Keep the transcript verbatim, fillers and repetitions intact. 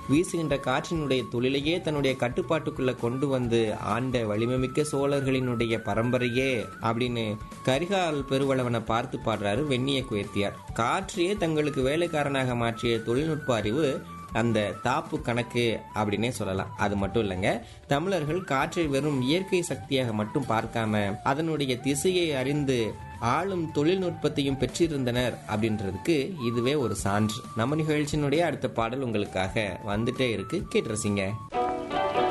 வீசுகின்ற காற்றினுடைய தொழிலையே தன்னுடைய கட்டுப்பாட்டுக்குள்ள கொண்டு வந்து ஆண்ட வலிமைமிக்க சோழர்களினுடைய பரம்பரையே அப்படின்னு கரிகால் பெருவளவனை பார்த்து பாடுறாரு வெண்ணிய குயர்த்தியார். காற்றையே தங்களுக்கு வேலைக்காரனாக மாற்றிய தொழில்நுட்ப அறிவு அந்த தாப்பு கணக்கு அப்படின்னே சொல்லலாம். அது மட்டும் இல்லைங்க, தமிழர்கள் காற்றை வெறும் இயற்கை சக்தியாக மட்டும் பார்க்காம அதனுடைய திசையை அறிந்து ஆளும் தொழில்நுட்பத்தையும் பெற்றிருந்தனர் அப்படின்றதுக்கு இதுவே ஒரு சான்று. நம்ம நிகழ்ச்சியினுடைய அடுத்த பாடல் உங்களுக்காக வந்துட்டே இருக்கு, கேட்டு ரசிங்க.